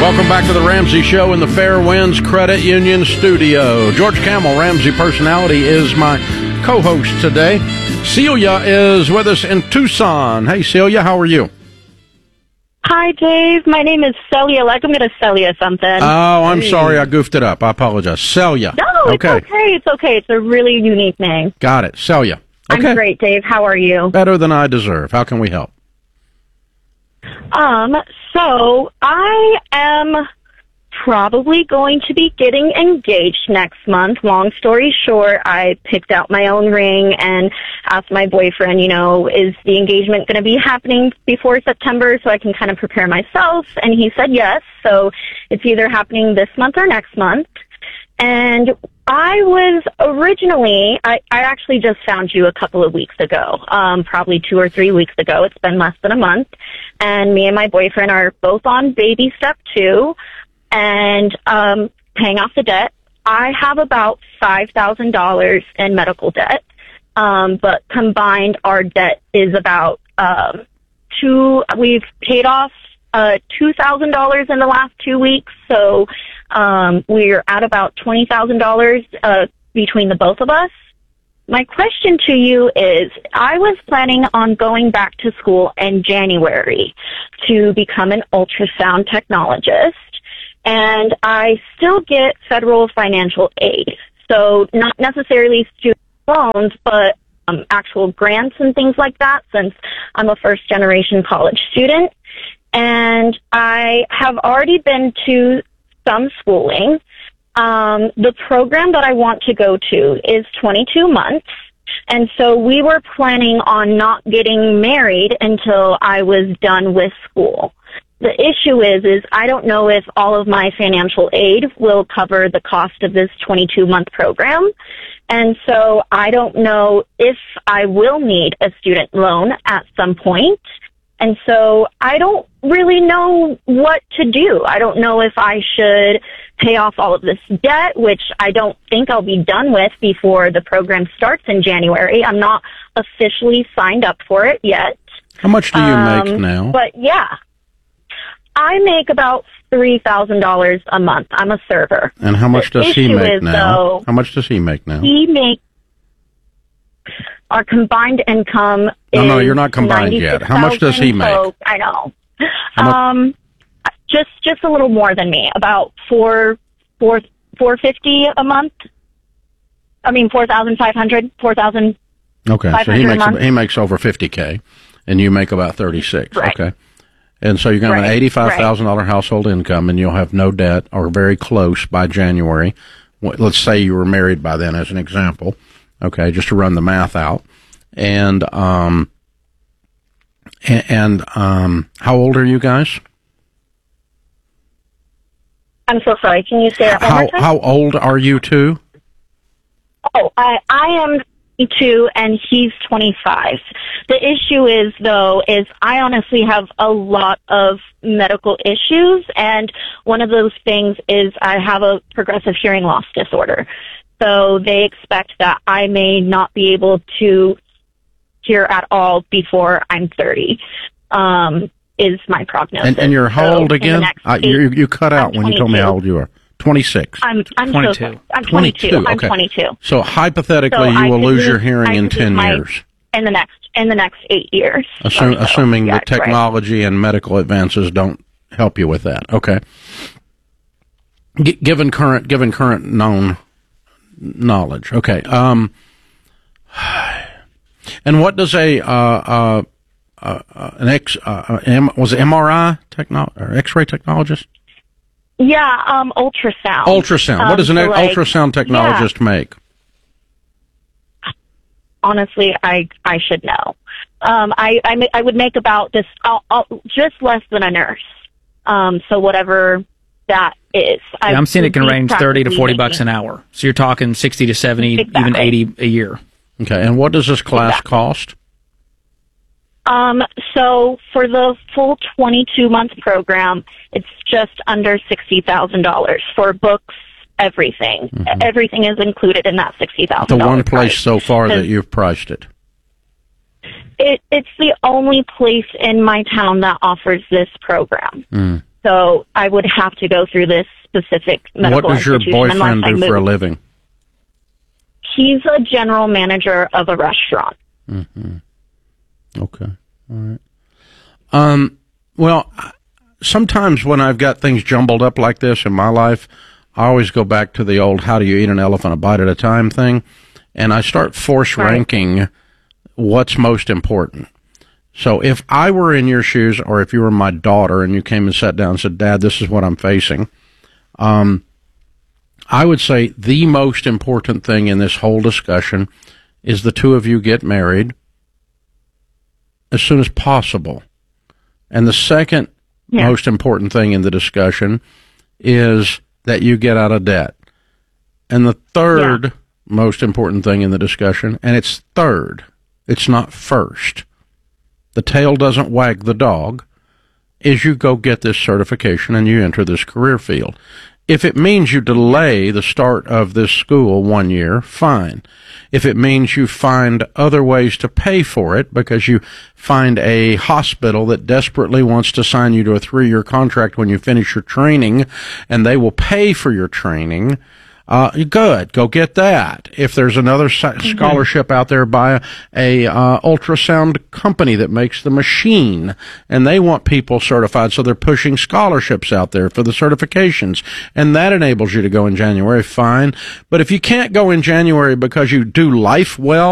Welcome back to the Ramsey Show in the Fairwinds Credit Union studio. George Camel, Ramsey Personality, is my co-host today. Celia is with us in Tucson. Hey, Celia, how are you? Hi, Dave. My name is Celia. Like I'm going to sell you something. Oh, I'm sorry. I goofed it up. I apologize. Celia. No, it's okay. It's okay. It's a really unique name. Got it. Celia. Okay. I'm great, Dave. How are you? Better than I deserve. How can we help? So I am probably going to be getting engaged next month. Long story short, I picked out my own ring and asked my boyfriend, is the engagement going to be happening before September so I can kind of prepare myself? And he said yes. So it's either happening this month or next month. And I was originally, I actually just found you a couple of weeks ago, probably 2 or 3 weeks ago. It's been less than a month. And me and my boyfriend are both on baby step 2 and paying off the debt. I have about $5,000 in medical debt, but combined our debt is about we've paid off $2,000 in the last 2 weeks, so we're at about $20,000 between the both of us. My question to you is, I was planning on going back to school in January to become an ultrasound technologist, and I still get federal financial aid. So not necessarily student loans, but actual grants and things like that, since I'm a first-generation college student. And I have already been to some schooling. The program that I want to go to is 22 months. And so we were planning on not getting married until I was done with school. The issue is I don't know if all of my financial aid will cover the cost of this 22-month program. And so I don't know if I will need a student loan at some point. And so I don't really know what to do. I don't know if I should pay off all of this debt, which I don't think I'll be done with before the program starts in January. I'm not officially signed up for it yet. How much do you make now? But yeah, I make about $3,000 a month. I'm a server. And how much does he make now? How much does he make now? Our combined income is No, you're not combined yet. How much does he make? So, I know. Just a little more than me, about $450 a month. I mean, 4,500, 4,000. Okay, so he makes over $50K, and you make about 36. Right. Okay, and so you're going to have an $85,000 household income, and you'll have no debt or very close by January. Let's say you were married by then, as an example. Okay, just to run the math out. And how old are you guys? I'm so sorry. Can you say that one more time? How old are you two? Oh, I am 22 and he's 25. The issue is I honestly have a lot of medical issues, and one of those things is I have a progressive hearing loss disorder. So they expect that I may not be able to hear at all before I'm 30, is my prognosis. And you're how old again? You cut out when you told me how old you are. 26. I'm 22. I'm 22. Okay. I'm 22. So hypothetically, you will lose your hearing in 10 years. In the next 8 years. Assuming the technology and medical advances don't help you with that. Okay. Given current known knowledge. Okay. And what does was it MRI or X-ray technologist? Yeah, ultrasound. Ultrasound. What does an ultrasound technologist make? Honestly, I should know. I would make about this, just less than a nurse. So whatever that is. Yeah, I'm seeing it can range 30 to 40 bucks an hour. So you're talking 60 to 70, even 80 a year. Okay. And what does this class cost? So for the full 22-month program, it's just under $60,000 for books, everything. Mm-hmm. Everything is included in that $60,000. The one place so far that you've priced it. It's the only place in my town that offers this program. So I would have to go through this specific medical What does your institution boyfriend do for a living? He's a general manager of a restaurant. Mm-hmm. Okay. All right. Well, sometimes when I've got things jumbled up like this in my life, I always go back to the old how do you eat an elephant a bite at a time thing, and I start force ranking what's most important. So if I were in your shoes, or if you were my daughter and you came and sat down and said, Dad, this is what I'm facing, I would say the most important thing in this whole discussion is the two of you get married as soon as possible. And the second most important thing in the discussion is that you get out of debt. And the third most important thing in the discussion, and it's third, it's not first, the tail doesn't wag the dog, is you go get this certification and you enter this career field. If it means you delay the start of this school 1 year, fine. If it means you find other ways to pay for it because you find a hospital that desperately wants to sign you to a 3-year contract when you finish your training and they will pay for your training, good, go get that. If there's another scholarship out there by a ultrasound company that makes the machine and they want people certified, so they're pushing scholarships out there for the certifications, and that enables you to go in January, fine. But if you can't go in January because you do life well,